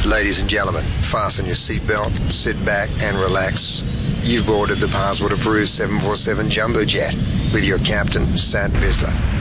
Ladies and gentlemen, fasten your seatbelt, sit back and relax. You've boarded the Passport Approved 747 Jumbo Jet with your captain, Sat Bisler.